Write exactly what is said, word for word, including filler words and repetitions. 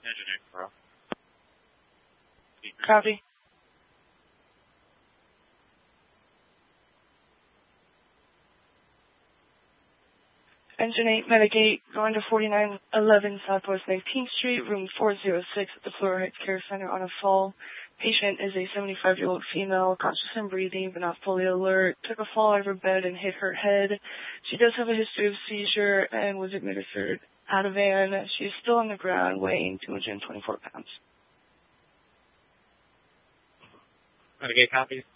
Engine eight, bro. Copy. Engine eight, Medic-eight, going to forty-nine eleven Southwest nineteenth Street, room four oh six at the Flora Heights Care Center on a fall. Patient is a seventy-five-year-old female, conscious and breathing, but not fully alert. Took a fall out of her bed and hit her head. She does have a history of seizure and was administered Ativan. She is still on the ground, weighing two hundred twenty-four pounds. Medic-eight copies.